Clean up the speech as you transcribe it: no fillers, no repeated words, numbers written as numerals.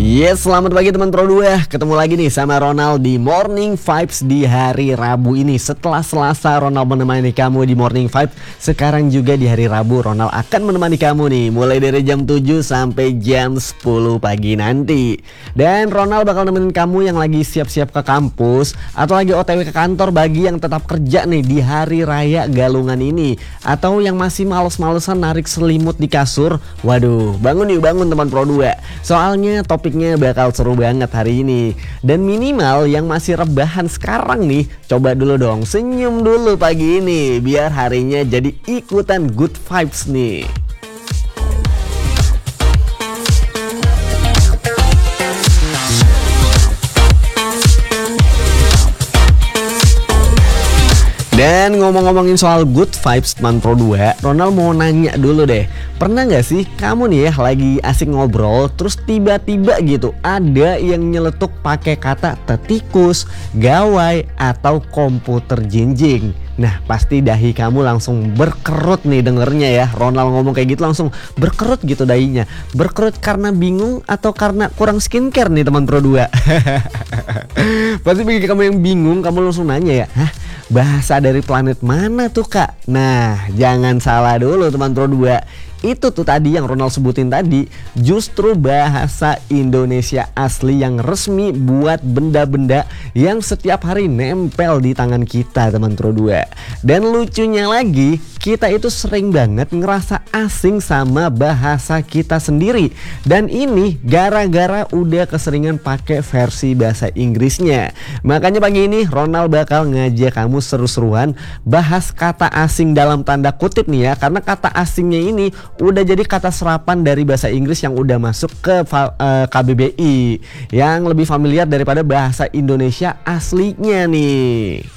Yes, selamat pagi teman Pro 2. Ketemu lagi nih sama Ronald di Morning Vibes di hari Rabu ini. Setelah Selasa Ronald menemani kamu di Morning Vibes, sekarang juga di hari Rabu Ronald akan menemani kamu nih mulai dari jam 7 sampai jam 10 pagi nanti. Dan Ronald bakal nemenin kamu yang lagi siap-siap ke kampus atau lagi OTW ke kantor bagi yang tetap kerja nih di hari raya Galungan ini, atau yang masih males-malesan narik selimut di kasur. Waduh, bangun yuk, bangun teman Pro 2. Soalnya topiknya bakal seru banget hari ini. Dan minimal yang masih rebahan sekarang nih, coba dulu dong senyum dulu pagi ini, biar harinya jadi ikutan good vibes nih. Dan ngomong-ngomongin soal good vibes teman Pro 2, Ronald mau nanya dulu deh. Pernah gak sih kamu nih ya lagi asik ngobrol, terus tiba-tiba gitu ada yang nyeletuk pakai kata tetikus, gawai, atau komputer jinjing. Nah pasti dahi kamu langsung berkerut nih dengernya ya. Ronald ngomong kayak gitu langsung berkerut gitu dahinya. Berkerut karena bingung atau karena kurang skincare nih teman Pro 2. Pasti bagi kamu yang bingung, kamu langsung nanya ya, hah? Bahasa dari planet mana tuh kak? Nah jangan salah dulu teman Pro 2. Itu tuh tadi yang Ronald sebutin tadi justru bahasa Indonesia asli yang resmi buat benda-benda yang setiap hari nempel di tangan kita teman Pro 2. Dan lucunya lagi, kita itu sering banget ngerasa asing sama bahasa kita sendiri. Dan ini gara-gara udah keseringan pakai versi bahasa Inggrisnya. Makanya pagi ini Ronald bakal ngajak kamu seru-seruan bahas kata asing dalam tanda kutip nih ya. Karena kata asingnya ini udah jadi kata serapan dari bahasa Inggris yang udah masuk ke KBBI, yang lebih familiar daripada bahasa Indonesia aslinya nih.